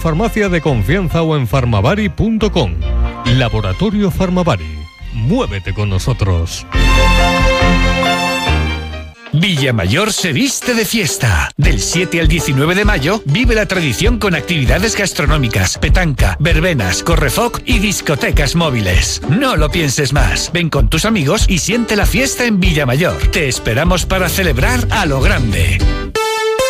farmacia de confianza o en farmavari.com. Laboratorio Farmavari. Muévete con nosotros. Villamayor se viste de fiesta. Del 7 al 19 de mayo vive la tradición con actividades gastronómicas, petanca, verbenas, correfoc y discotecas móviles. No lo pienses más. Ven con tus amigos y siente la fiesta en Villamayor. Te esperamos para celebrar a lo grande.